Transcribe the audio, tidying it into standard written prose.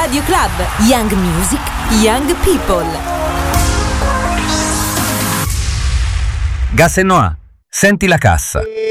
Radio Club. Young Music, Young People. Gas & Noà, senti la cassa.